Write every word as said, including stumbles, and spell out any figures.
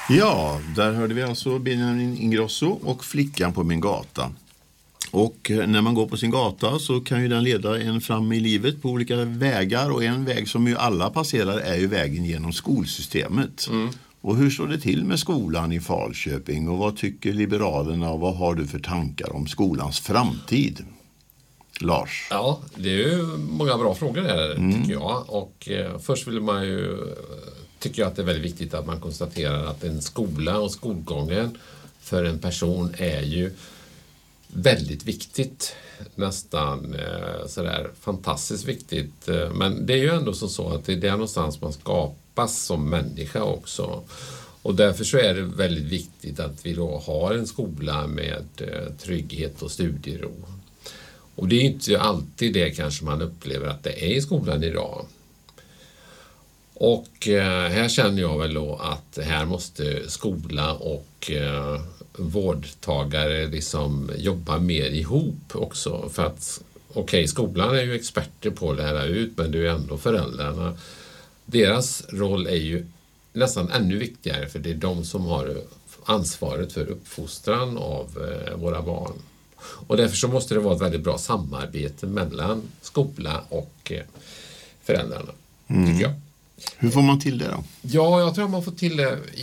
Ja, där hörde vi alltså Benjamin Ingrosso och Flickan på min gata. Och när man går på sin gata så kan ju den leda en fram i livet på olika vägar. Och en väg som ju alla passerar är ju vägen genom skolsystemet. Mm. Och hur står det till med skolan i Falköping? Och vad tycker Liberalerna och vad har du för tankar om skolans framtid? Lars? Ja, det är ju många bra frågor där mm. tycker jag. Och eh, först vill man ju, tycker jag att det är väldigt viktigt att man konstaterar att en skola och skolgången för en person är ju väldigt viktigt. Nästan eh, sådär fantastiskt viktigt. Men det är ju ändå så att det är där någonstans man skapas som människa också. Och därför så är det väldigt viktigt att vi då har en skola med eh, trygghet och studiero. Och det är inte alltid det kanske man upplever att det är i skolan idag. Och eh, här känner jag väl då att här måste skola och eh, vårdtagare liksom jobba mer ihop också. För att, okej, okay, skolan är ju experter på att lära ut, men det är ju ändå föräldrarna. Deras roll är ju nästan ännu viktigare, för det är de som har ansvaret för uppfostran av eh, våra barn. Och därför så måste det vara ett väldigt bra samarbete mellan skola och eh, föräldrarna, mm. tycker jag. Hur får man till det då? Ja, jag tror att man får till det